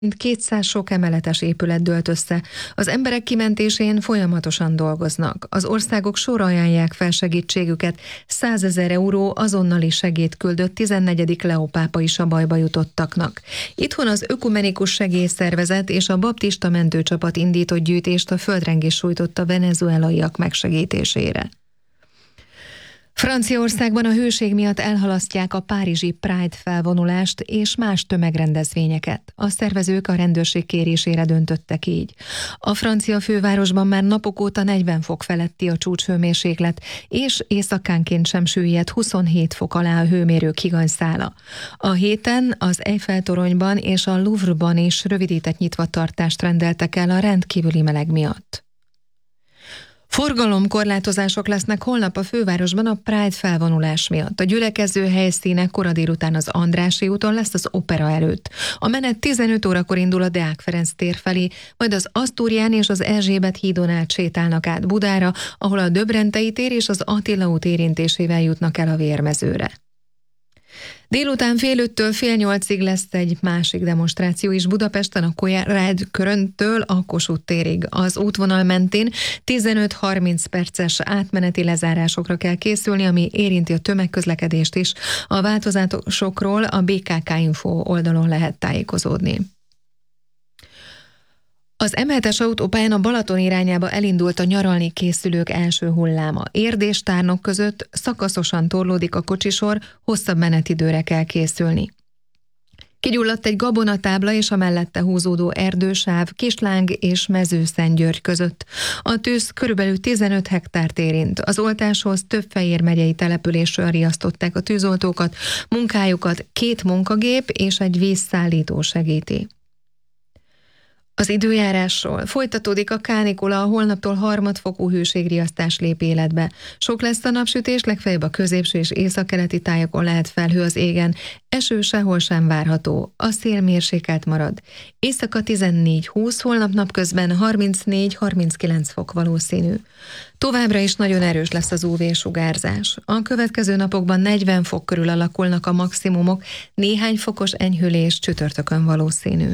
200 sok emeletes épület dőlt össze. Az emberek kimentésén folyamatosan dolgoznak. Az országok sorra ajánlják fel segítségüket. 100 000 euró azonnali segélyt küldött 14. Leó pápa is a bajba jutottaknak. Itthon az Ökumenikus Segélyszervezet és a baptista mentőcsapat indított gyűjtést a földrengés sújtotta venezuelaiak megsegítésére. Franciaországban a hőség miatt elhalasztják a párizsi Pride felvonulást és más tömegrendezvényeket. A szervezők a rendőrség kérésére döntöttek így. A francia fővárosban már napok óta 40 fok feletti a csúcshőmérséklet, és éjszakánként sem süllyed 27 fok alá a hőmérők higanyszála. A héten az Eiffel-toronyban és a Louvre-ban is rövidített nyitvatartást rendeltek el a rendkívüli meleg miatt. Forgalomkorlátozások lesznek holnap a fővárosban a Pride felvonulás miatt. A gyülekező helyszíne kora délután az Andrássy úton lesz az Opera előtt. A menet 15 órakor indul a Deák Ferenc tér felé, majd az Asztúrián és az Erzsébet hídon át sétálnak át Budára, ahol a Döbrentei tér és az Attila út érintésével jutnak el a Vérmezőre. Délután 7:30-től 7:30 lesz egy másik demonstráció is Budapesten, a Kolyárád köröntől a Kossuth térig. Az útvonal mentén 15-30 perces átmeneti lezárásokra kell készülni, ami érinti a tömegközlekedést is. A változásokról a BKK Info oldalon lehet tájékozódni. Az M7-es autópályán a Balaton irányába elindult a nyaralni készülők első hulláma. Érd és Tárnok között szakaszosan torlódik a kocsisor, hosszabb menetidőre kell készülni. Kigyulladt egy gabonatábla és a mellette húzódó erdősáv Kisláng és Mezőszentgyörgy között. A tűz körülbelül 15 hektárt érint. Az oltáshoz több Fejér megyei településről riasztották a tűzoltókat, munkájukat 2 munkagép és egy vízszállító segíti. Az időjárásról folytatódik a kánikula, a holnaptól harmadfokú hőségriasztás lép életbe. Sok lesz a napsütés, legfeljebb a középső és északkeleti tájakon lehet felhő az égen, eső sehol sem várható, a szél mérsékelt marad. Éjszaka 14-20, holnap napközben 34-39 fok valószínű. Továbbra is nagyon erős lesz az UV-sugárzás. A következő napokban 40 fok körül alakulnak a maximumok, néhány fokos enyhülés csütörtökön valószínű.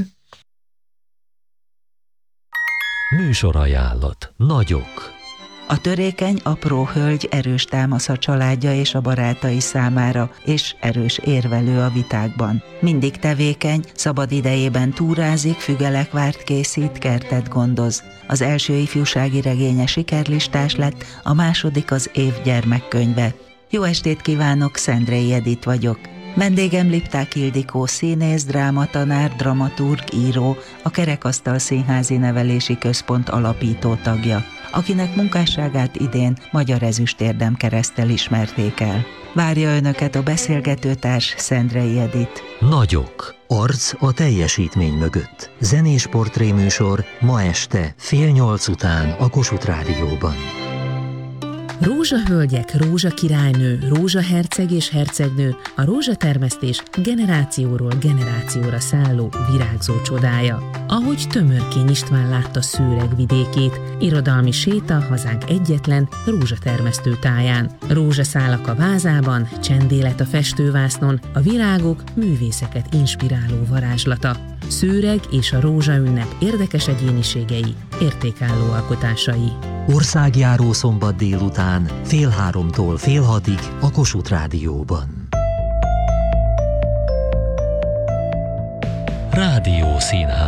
Műsorajánlat. Nagyok. A törékeny, apró hölgy erős támasz a családja és a barátai számára, és erős érvelő a vitákban. Mindig tevékeny, szabad idejében túrázik, fügelekvárt készít, kertet gondoz. Az első ifjúsági regénye sikerlistás lett, a második az év gyermekkönyve. Jó estét kívánok, Szendrei Edit vagyok. Vendégem Lipták Ildikó színész, drámatanár, dramaturg, író, a Kerekasztal Színházi Nevelési Központ alapító tagja, akinek munkásságát idén Magyar Ezüstérem kereszttel ismerték el. Várja önöket a beszélgetőtárs Szendrei Edit. Nagyok. Arc a teljesítmény mögött. Zenés portréműsor ma este 7:30 után a Kossuth Rádióban. Rózsahölgyek, rózsakirálynő, rózsaherceg és hercegnő, a rózsatermesztés generációról generációra szálló virágzó csodája. Ahogy Tömörkény István látta Szőreg vidékét, irodalmi séta hazánk egyetlen rózsatermesztő táján. Rózsaszálak a vázában, csendélet a festővásznon, a virágok művészeket inspiráló varázslata. Szőreg és a rózsaünnep érdekes egyéniségei, értékálló alkotásai. Országjáró szombat délután 14:30-tól 17:30 a Kossuth Rádióban. Rádiószínház.